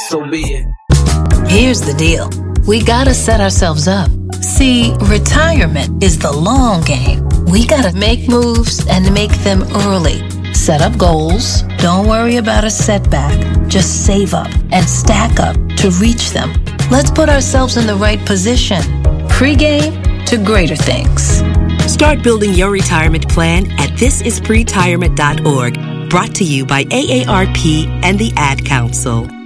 so be it. Here's the deal. We gotta set ourselves up. See, retirement is the long game. We gotta make moves and make them early. Set up goals. Don't worry about a setback. Just save up and stack up to reach them. Let's put ourselves in the right position. Pre-game to greater things. Start building your retirement plan at thisispretirement.org. Brought to you by AARP and the Ad Council.